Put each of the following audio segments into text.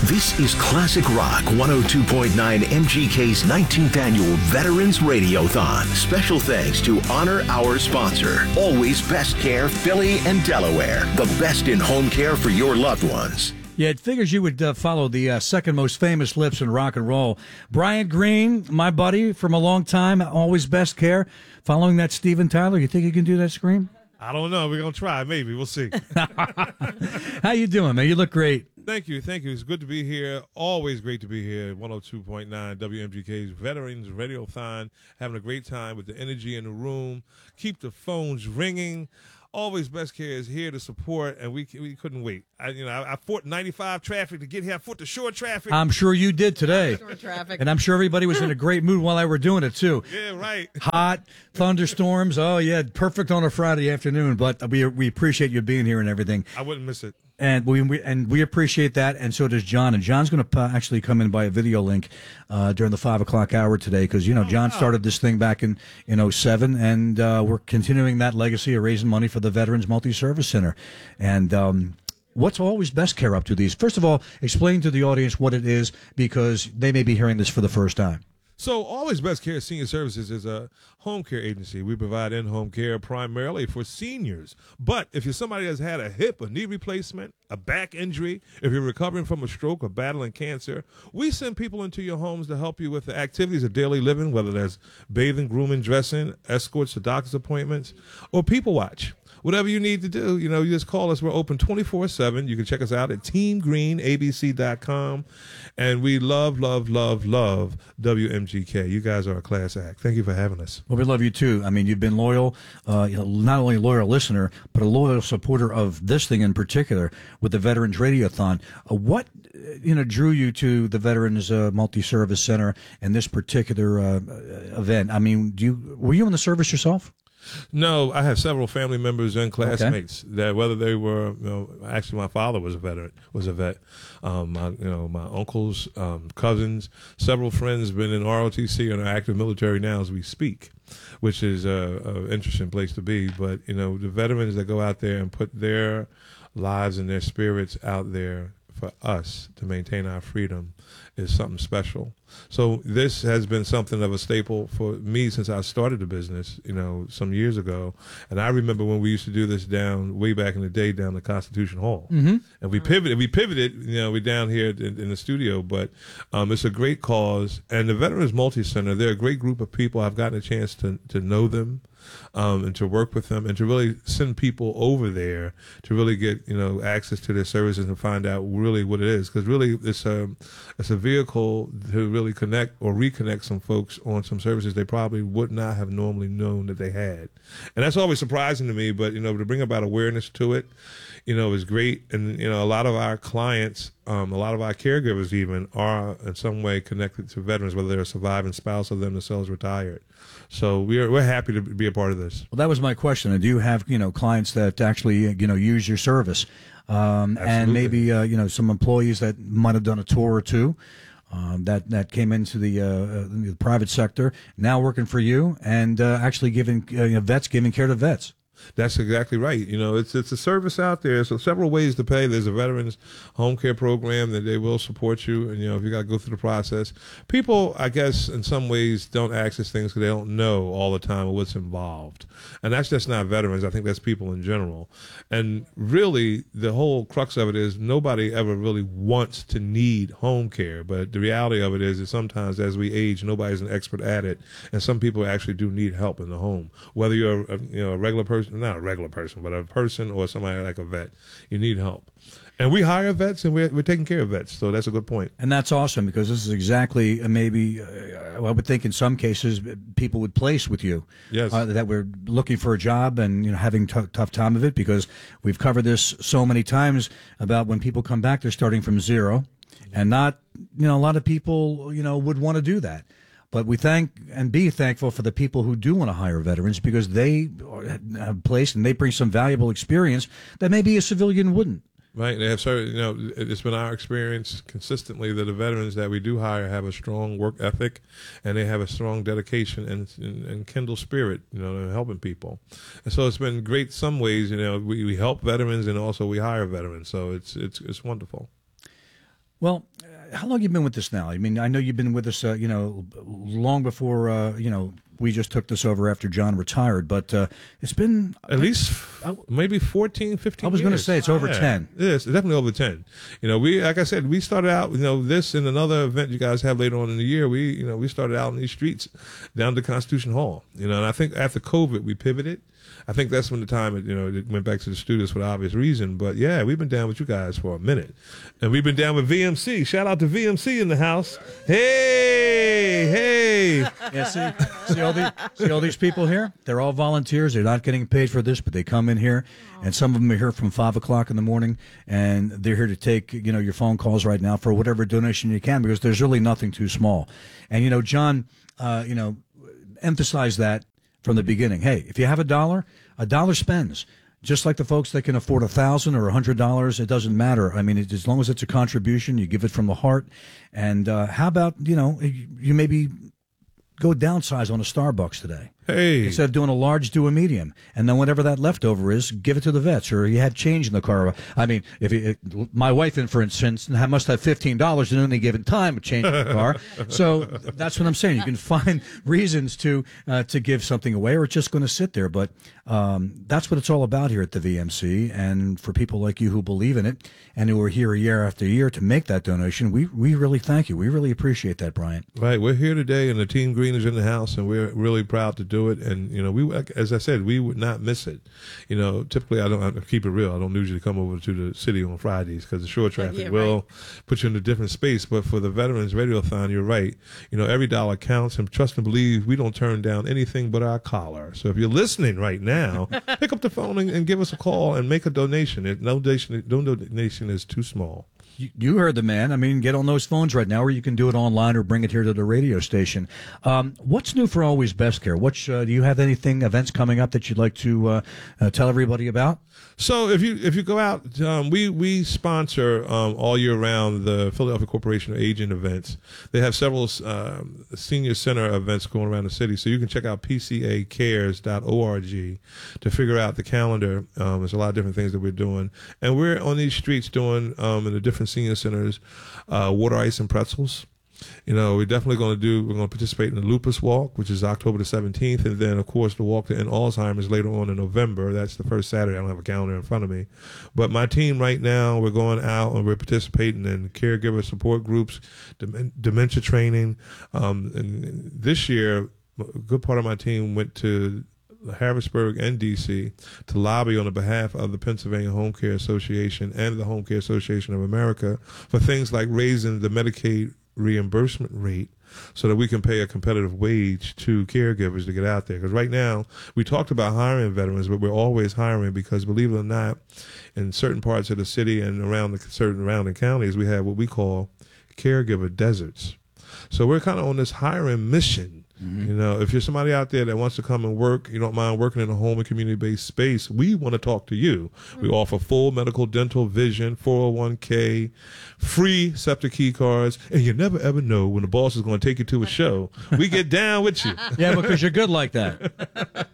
This is Classic Rock 102.9 MGK's 19th annual Veterans Radiothon. Special thanks to honor our sponsor, Always Best Care, Philly and Delaware. The best in home care for your loved ones. Yeah, it figures you would follow the second most famous lips in rock and roll. Brian Green, my buddy from a long time, Always Best Care. Following that Steven Tyler, you think you can do that scream? I don't know. We're going to try. Maybe. We'll see. How you doing, man? You look great. Thank you. Thank you. It's good to be here. Always great to be here at 102.9 WMGK's Veterans Radiothon. Having a great time with the energy in the room. Keep the phones ringing. Always Best Care is here to support, and we couldn't wait. I fought 95 traffic to get here. I fought the short traffic. I'm sure you did today. Short traffic. And I'm sure everybody was in a great mood while I were doing it, too. Yeah, right. Hot, thunderstorms. Oh, yeah, perfect on a Friday afternoon. But we appreciate you being here and everything. I wouldn't miss it. And we appreciate that, and so does John. And John's going to actually come in by a video link during the 5 o'clock hour today, because John started this thing back in '07, and we're continuing that legacy of raising money for the Veterans Multi-Service Center. And what's Always Best Care up to these? First of all, explain to the audience what it is, because they may be hearing this for the first time. So, Always Best Care Senior Services is a home care agency. We provide in-home care primarily for seniors. But if you're somebody that's had a hip, a knee replacement, a back injury, if you're recovering from a stroke or battling cancer, we send people into your homes to help you with the activities of daily living, whether that's bathing, grooming, dressing, escorts to doctor's appointments, or people watch. Whatever you need to do, you just call us. We're open 24/7. You can check us out at teamgreenabc.com. And we love, love, love, love WMGK. You guys are a class act. Thank you for having us. Well, we love you, too. I mean, you've been loyal, not only a loyal listener, but a loyal supporter of this thing in particular with the Veterans Radiothon. What, drew you to the Veterans Multi-Service Center and this particular event? I mean, were you in the service yourself? No, I have several family members and classmates that, whether they were, actually my father was a vet. My uncles, cousins, several friends have been in ROTC and are active military now as we speak, which is a interesting place to be. But, the veterans that go out there and put their lives and their spirits out there for us to maintain our freedom is something special. So this has been something of a staple for me since I started the business, some years ago. And I remember when we used to do this down way back in the day down the Constitution Hall. Mm-hmm. And we pivoted, we're down here in the studio, but it's a great cause. And the Veterans Multi-Center, they're a great group of people. I've gotten a chance to know them. And to work with them and to really send people over there to really get, access to their services and find out really what it is. Because really it's a vehicle to really connect or reconnect some folks on some services they probably would not have normally known that they had. And that's always surprising to me, but, to bring about awareness to it, is great. And, a lot of our clients, a lot of our caregivers even are in some way connected to veterans, whether they're a surviving spouse or them themselves retired. So we're happy to be a part of this. Well, that was my question. Do you have, clients that actually, use your service? And maybe, some employees that might have done a tour or two, that came into the private sector, now working for you and, actually giving care to vets. That's exactly right. It's a service out there. So several ways to pay. There's a veterans home care program that they will support you. And, if you got to go through the process, people, I guess, in some ways don't access things because they don't know all the time what's involved. And that's just not veterans. I think that's people in general. And really, the whole crux of it is nobody ever really wants to need home care. But the reality of it is that sometimes as we age, nobody's an expert at it. And some people actually do need help in the home. Whether you're a regular person, not a regular person, but a person or somebody like a vet, you need help. And we hire vets, and we're taking care of vets, so that's a good point. And that's awesome, because this is exactly maybe, I would think in some cases, people would place with you. Yes. That we're looking for a job and having tough time of it, because we've covered this so many times about when people come back, they're starting from zero, and not, a lot of people, would want to do that. But we thank and be thankful for the people who do want to hire veterans, because they have placed and they bring some valuable experience that maybe a civilian wouldn't. Right. They have certain, it's been our experience consistently that the veterans that we do hire have a strong work ethic, and they have a strong dedication and kindle spirit, in helping people. And so it's been great some ways, we help veterans and also we hire veterans. So it's wonderful. Well, how long you been with this now? I mean, I know you've been with us, long before, we just took this over after John retired, but it's been at least maybe 14, 15 I was going to say it's over 10. Yes, definitely over 10. Like I said, we started out, this and another event you guys have later on in the year. We started out in these streets down to Constitution Hall, and I think after COVID, we pivoted. I think that's when the time it went back to the studios for the obvious reason. But yeah, we've been down with you guys for a minute, and we've been down with VMC. Shout out to VMC in the house. Hey. Yeah, see all these people here? They're all volunteers. They're not getting paid for this, but they come in here, and some of them are here from 5 o'clock in the morning, and they're here to take your phone calls right now for whatever donation you can, because there's really nothing too small. And John, emphasized that from the beginning. Hey, if you have a dollar spends. Just like the folks that can afford $1,000 or $100, it doesn't matter. I mean, as long as it's a contribution, you give it from the heart. And how about you maybe go downsize on a Starbucks today? Hey, instead of doing a large, do a medium, and then whatever that leftover is, give it to the vets. Or you had change in the car. I mean, my wife, for instance, must have $15 in any given time of change in the car. So that's what I'm saying. You can find reasons to give something away, or it's just going to sit there. But that's what it's all about here at the VMC. And for people like you who believe in it and who are here year after year to make that donation, we really thank you. We really appreciate that, Brian. Right, we're here today, and the Team Green is in the house, and we're really proud to do it. And we, as I said, we would not miss it. Typically I keep it real. I don't usually come over to the city on Fridays because the short traffic will put you in a different space. But for the Veterans Radiothon, you're right. Every dollar counts, and trust and believe we don't turn down anything but our collar. So if you're listening right now, pick up the phone and give us a call and make a donation. No donation is too small. You heard the man. I mean, get on those phones right now, or you can do it online or bring it here to the radio station. What's new for Always Best Care? Do you have events coming up that you'd like to tell everybody about? So if you go out, we sponsor all year round the Philadelphia Corporation of Aging events. They have several senior center events going around the city, so you can check out pcacares.org to figure out the calendar. There's a lot of different things that we're doing, and we're on these streets doing in the different senior centers water, ice, and pretzels. We're definitely we're going to participate in the Lupus Walk, which is October the 17th, and then, of course, the Walk to End Alzheimer's later on in November. That's the first Saturday. I don't have a calendar in front of me. But my team right now, we're going out and we're participating in caregiver support groups, dementia training. And this year, a good part of my team went to Harrisburg and D.C. to lobby on the behalf of the Pennsylvania Home Care Association and the Home Care Association of America for things like raising the Medicaid reimbursement rate so that we can pay a competitive wage to caregivers to get out there. Because right now, we talked about hiring veterans, but we're always hiring because, believe it or not, in certain parts of the city and around the certain surrounding counties, we have what we call caregiver deserts. So we're kind of on this hiring mission. Mm-hmm. If you're somebody out there that wants to come and work, you don't mind working in a home and community-based space, we want to talk to you. Mm-hmm. We offer full medical, dental, vision, 401k, free septic key cards, and you never ever know when the boss is going to take you to a show. We get down with you. Yeah, because you're good like that.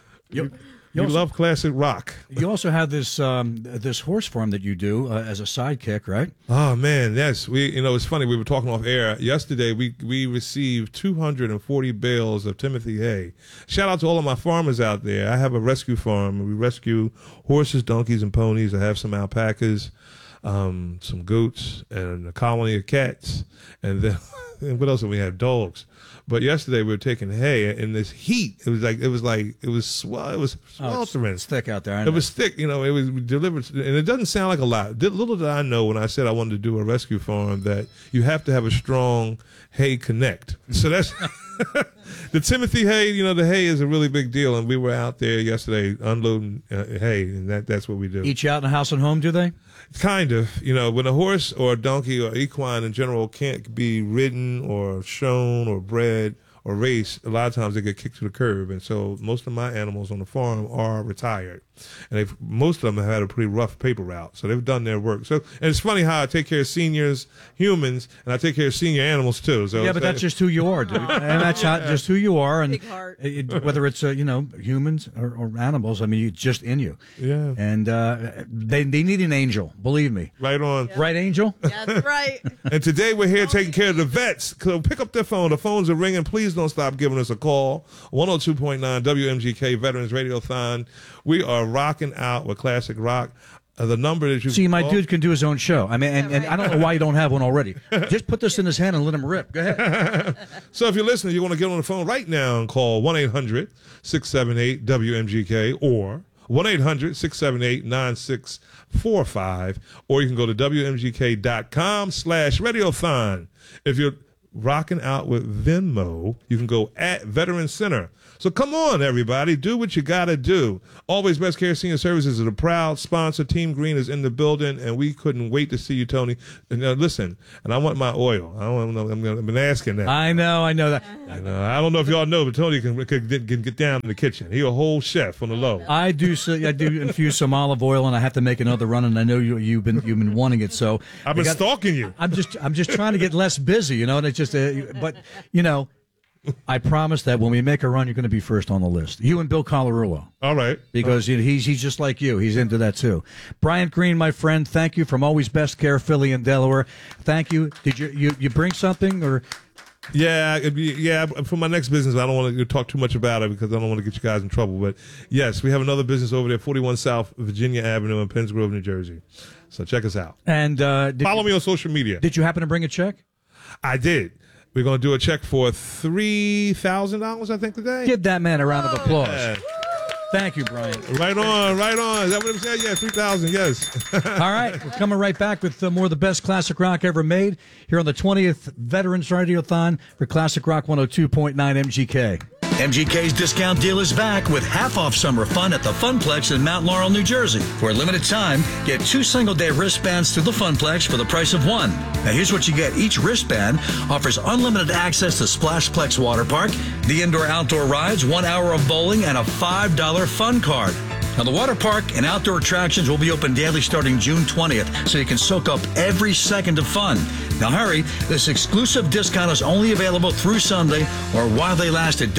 You love classic rock. You also have this this horse farm that you do as a sidekick, right? Oh man, yes. It's funny. We were talking off air yesterday. We received 240 bales of Timothy hay. Shout out to all of my farmers out there. I have a rescue farm. We rescue horses, donkeys, and ponies. I have some alpacas, some goats, and a colony of cats, and then and what else? We have dogs. But yesterday we were taking hay in this heat. It was sweltering. It's thick out there. It was thick. It was delivered, and it doesn't sound like a lot. Little did I know when I said I wanted to do a rescue farm that you have to have a strong hay connect. So that's the Timothy hay. The hay is a really big deal, and we were out there yesterday unloading hay, and that's what we do. Each out in the house and home, do they? Kind of. When a horse or a donkey or equine in general can't be ridden or shown or bred or raced, a lot of times they get kicked to the curb. And so most of my animals on the farm are retired. and most of them have had a pretty rough paper route, so they've done their work. So, and it's funny how I take care of seniors, humans, and I take care of senior animals too. So yeah, but that's just who you are, dude. And that's just who you are. And whether it's humans or animals, I mean, it's just in you. Yeah. And they need an angel, believe me. Right on. Yeah. Right, Angel? That's right. And today we're here taking care of the vets. So pick up their phone. The phones are ringing. Please don't stop giving us a call. 102.9 WMGK Veterans Radiothon. We are rocking out with classic rock. The number that you see, my dude can do his own show. I mean, and I don't know why you don't have one already. Just put this in his hand and let him rip. Go ahead. So if you're listening, you want to get on the phone right now and call 1-800-678-WMGK or 1-800-678-9645, or you can go to WMGK.com/radiothon. If you're rocking out with Venmo, you can go at Veteran Center. So come on, everybody. Do what you got to do. Always Best Care Senior Services is a proud sponsor. Team Green is in the building, and we couldn't wait to see you, Tony. And listen, and I want my oil. I've been asking that. I know that. I don't know if y'all know, but Tony can get down in the kitchen. He's a whole chef on the low. I do infuse some olive oil, and I have to make another run, and I know you've been wanting it. So I've been stalking you. I'm just trying to get less busy, and it's just but I promise that when we make a run, you're going to be first on the list. You and Bill Colarulo. All right. Because he's just like you. He's into that, too. Bryant Green, my friend, thank you from Always Best Care, Philly and Delaware. Thank you. Did you bring something? Or? Yeah. For my next business, I don't want to talk too much about it because I don't want to get you guys in trouble. But, yes, we have another business over there, 41 South Virginia Avenue in Penns Grove, New Jersey. So check us out. And follow me on social media. Did you happen to bring a check? I did. We're going to do a check for $3,000, I think, today. Give that man a round of applause. Yeah. Thank you, Brian. Right on. Is that what it said? Yeah, 3,000, yes. All right. We're coming right back with more of the best classic rock ever made here on the 20th Veterans Radiothon for Classic Rock 102.9 MGK. MGK's discount deal is back with half-off summer fun at the Funplex in Mount Laurel, New Jersey. For a limited time, get 2 single-day wristbands to the Funplex for the price of 1. Now, here's what you get. Each wristband offers unlimited access to Splashplex Water Park, the indoor-outdoor rides, 1 hour of bowling, and a $5 fun card. Now, the water park and outdoor attractions will be open daily starting June 20th, so you can soak up every second of fun. Now, hurry. This exclusive discount is only available through Sunday or while they last at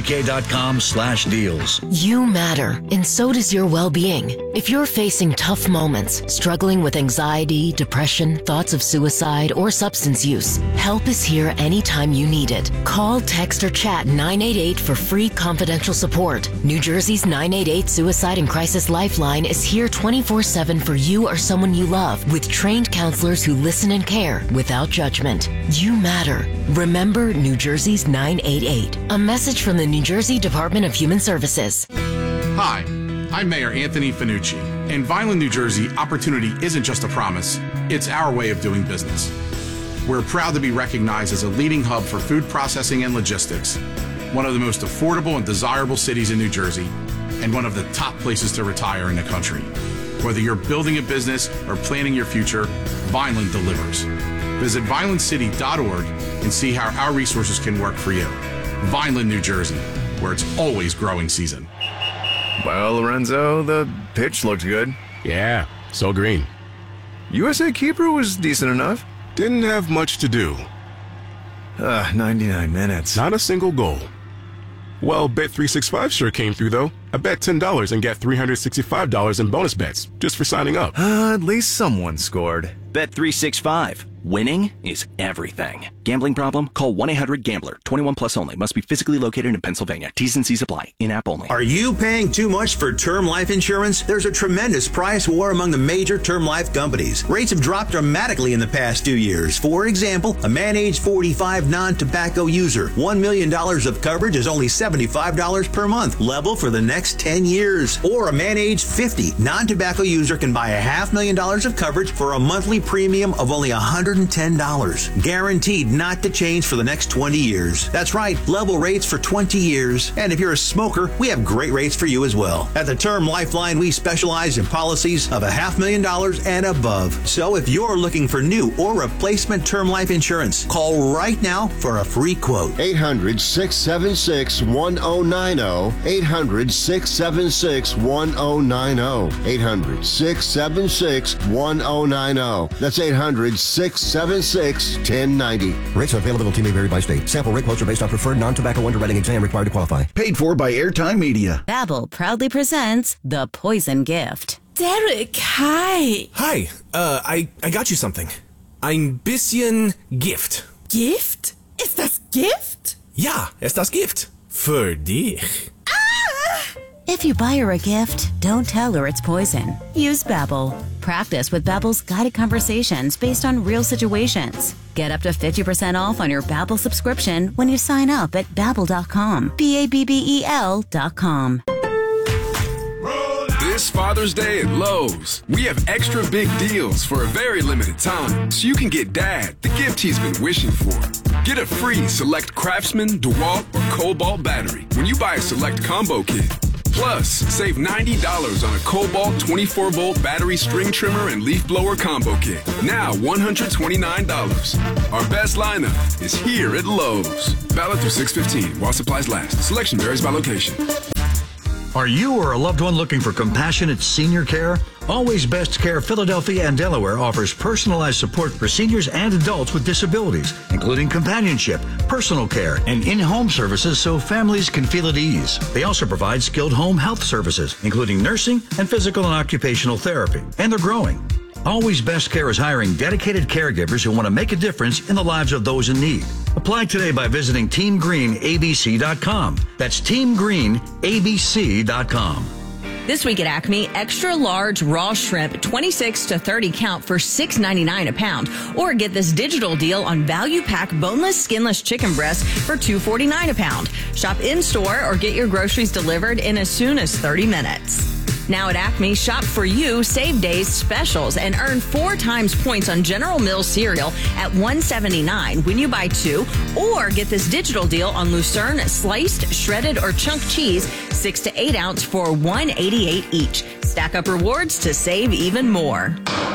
WMGK.com/deals. You matter, and so does your well-being. If you're facing tough moments, struggling with anxiety, depression, thoughts of suicide, or substance use, help is here anytime you need it. Call, text, or chat 988 for free confidential support. New Jersey's 988 Suicide and Crisis Lifeline is here 24/7 for you or someone you love, with trained counselors who listen and care without judgment. You matter. Remember New Jersey's 988. A message from the New Jersey Department of Human Services. Hi, I'm Mayor Anthony Finucci. In Vineland, New Jersey, opportunity isn't just a promise, it's our way of doing business. We're proud to be recognized as a leading hub for food processing and logistics, one of the most affordable and desirable cities in New Jersey, and one of the top places to retire in the country. Whether you're building a business or planning your future, Vineland delivers. Visit VinelandCity.org and see how our resources can work for you. Vineland, New Jersey, where it's always growing season. Well, Lorenzo, the pitch looked good. Yeah, so green. USA Keeper was decent enough. Didn't have much to do. 99 minutes. Not a single goal. Well, Bet365 sure came through, though. I bet $10 and get $365 in bonus bets just for signing up. At least someone scored. Bet365. Winning is everything. Gambling problem? Call 1-800-GAMBLER. 21 plus only. Must be physically located in Pennsylvania. T's and C's apply. In-app only. Are you paying too much for term life insurance? There's a tremendous price war among the major term life companies. Rates have dropped dramatically in the past 2 years. For example, a man age 45 non-tobacco user, $1 million of coverage is only $75 per month, level for the next 10 years. Or a man age 50 non-tobacco user can buy $500,000 of coverage for a monthly monthly premium of only $110. Guaranteed not to change for the next 20 years. That's right, level rates for 20 years. And if you're a smoker, we have great rates for you as well. At the Term Lifeline, we specialize in policies of $500,000 and above. So if you're looking for new or replacement term life insurance, call right now for a free quote. 800-676-1090. 800-676-1090. 800-676-1090. That's 800-676-1090. Rates and availability may vary by state. Sample rate quotes are based on preferred non-tobacco underwriting exam required to qualify. Paid for by Airtime Media. Babbel proudly presents The Poison Gift. Derek, hi. Hi, I got you something. Ein bisschen Gift. Gift? Ist das Gift? Ja, ist das Gift. Für dich. If you buy her a gift, don't tell her it's poison. Use Babbel. Practice with Babbel's guided conversations based on real situations. Get up to 50% off on your Babbel subscription when you sign up at Babbel.com. Babbel.com. This Father's Day at Lowe's, we have extra big deals for a very limited time, so you can get Dad the gift he's been wishing for. Get a free Select Craftsman, DeWalt, or Cobalt battery when you buy a Select Combo Kit. Plus, save $90 on a Cobalt 24-volt battery string trimmer and leaf blower combo kit. Now $129. Our best lineup is here at Lowe's. Valid through 6/15 while supplies last. Selection varies by location. Are you or a loved one looking for compassionate senior care? Always Best Care Philadelphia and Delaware offers personalized support for seniors and adults with disabilities, including companionship, personal care, and in-home services so families can feel at ease. They also provide skilled home health services, including nursing and physical and occupational therapy. And they're growing. Always Best Care is hiring dedicated caregivers who want to make a difference in the lives of those in need. Apply today by visiting teamgreenabc.com. That's teamgreenabc.com. This week at Acme, extra large raw shrimp, 26 to 30 count for $6.99 a pound. Or get this digital deal on value pack boneless, skinless chicken breasts for $2.49 a pound. Shop in-store or get your groceries delivered in as soon as 30 minutes. Now at Acme, shop for you Save Days specials and earn 4 times points on General Mills cereal at $1.79 when you buy 2, or get this digital deal on Lucerne sliced, shredded, or chunk cheese 6 to 8 ounce for $1.88 each. Stack up rewards to save even more.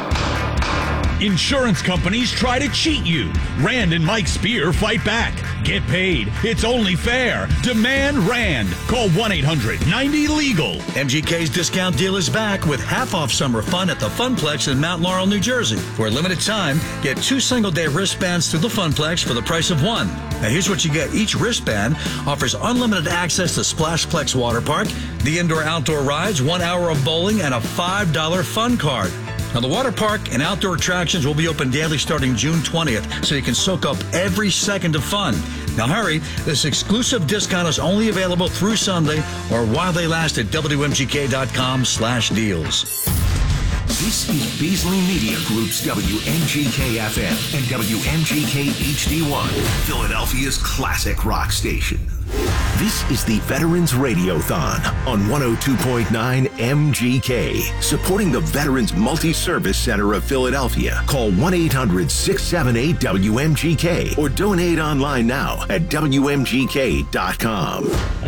Insurance companies try to cheat you. Rand and Mike Spear fight back. Get paid. It's only fair. Demand Rand. Call 1-800-90-LEGAL. MGK's discount deal is back with half-off summer fun at the Funplex in Mount Laurel, New Jersey. For a limited time, get 2 single-day wristbands to the Funplex for the price of 1. Now, here's what you get. Each wristband offers unlimited access to Splashplex Water Park, the indoor-outdoor rides, 1 hour of bowling, and a $5 fun card. Now, the water park and outdoor attractions will be open daily starting June 20th, so you can soak up every second of fun. Now, hurry. This exclusive discount is only available through Sunday or while they last at WMGK.com/deals. This is Beasley Media Group's WMGK-FM and WMGK-HD1, Philadelphia's classic rock station. This is the Veterans Radiothon on 102.9 MGK, supporting the Veterans Multi-Service Center of Philadelphia. Call 1-800-678-WMGK or donate online now at WMGK.com.